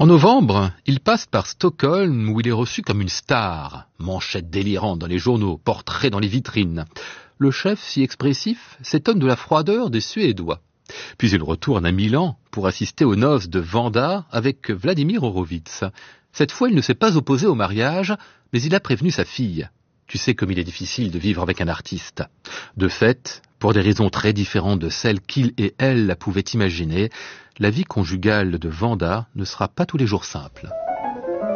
novembre, il passe par Stockholm où il est reçu comme une star. Manchettes délirantes dans les journaux, portraits dans les vitrines. Le chef, si expressif, s'étonne de la froideur des Suédois. Puis il retourne à Milan pour assister aux noces de Vanda avec Vladimir Horowitz. Cette fois, il ne s'est pas opposé au mariage, mais il a prévenu sa fille. Tu sais comme il est difficile de vivre avec un artiste. De fait, pour des raisons très différentes de celles qu'il et elle pouvaient imaginer, la vie conjugale de Vanda ne sera pas tous les jours simple.